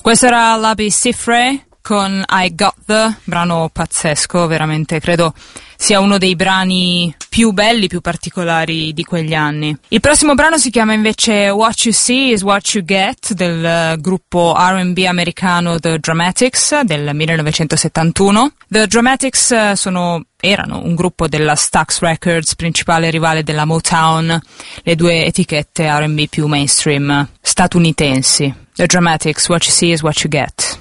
Questo era Labi Siffre con I Got The, brano pazzesco, veramente credo sia uno dei brani più belli, più particolari di quegli anni. Il prossimo brano si chiama invece What You See Is What You Get, del gruppo R&B americano The Dramatics del 1971. The Dramatics erano un gruppo della Stax Records, principale rivale della Motown, le due etichette R&B più mainstream statunitensi. The Dramatics, What You See Is What You Get.